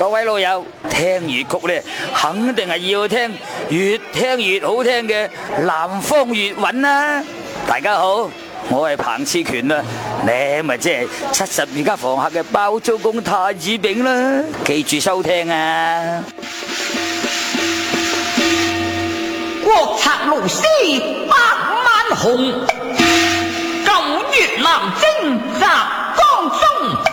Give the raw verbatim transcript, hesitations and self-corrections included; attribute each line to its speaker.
Speaker 1: 各位老友，聽粵曲呢，肯定係要聽越聽越好聽嘅南方粵韻啦。大家好，我係彭次權啦，你咪即係七十二家房客嘅包租公太子炳啦，記住收聽啊！
Speaker 2: 國策勞師百萬雄，九月南征襲江中。